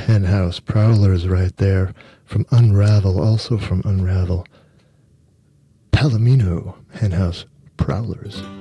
Henhouse Prowlers right there from Unravel, also from Unravel. Palomino Henhouse Prowlers.